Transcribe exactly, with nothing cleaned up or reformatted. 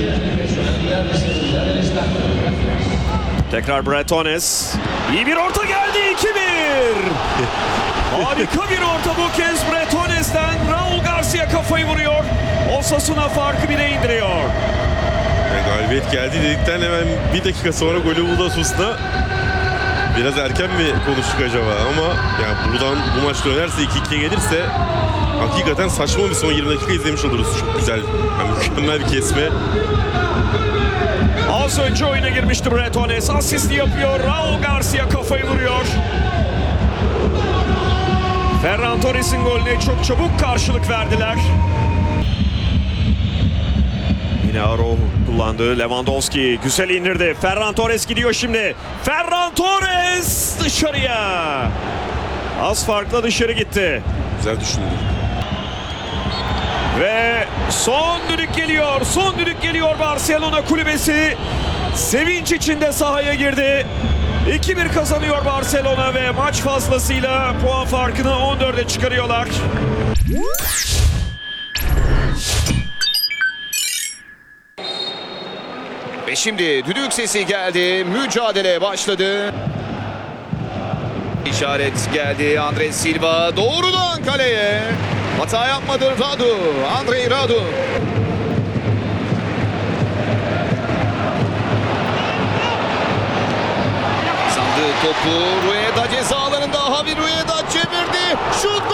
Tekrar Bretones. İyi bir orta geldi. iki bir. Harika bir orta bu kez Bretones'ten. Raul Garcia kafayı vuruyor. Osasuna farkı bire indiriyor. E, galibiyet geldi dedikten hemen bir dakika sonra golü buldu Osasuna. Biraz erken mi konuştuk acaba ama yani buradan bu maç dönerse iki ikiye gelirse hakikaten saçma bir son yirmi dakika izlemiş oluruz. Çok güzel, yani mükemmel bir kesme. Az önce oyuna girmişti Bretones. Asisti yapıyor. Raul Garcia kafayı vuruyor. Ferran Torres'in golüne çok çabuk karşılık verdiler. Yine Araujo kullandı. Lewandowski güzel indirdi. Ferran Torres gidiyor şimdi. Ferran Torres dışarıya. Az farkla dışarı gitti. Güzel düşündü. Ve son düdük geliyor. Son düdük geliyor. Barcelona kulübesi sevinç içinde sahaya girdi. iki bir kazanıyor Barcelona ve maç fazlasıyla puan farkını on dörde çıkarıyorlar. Ve şimdi düdük sesi geldi. Mücadele başladı. İşaret geldi. Andres Silva doğrudan kaleye. Hata yapmadı Radu. Andrei Radu. Sandı topu. Rueda ceza alanında. Javi Rueda çevirdi. Şut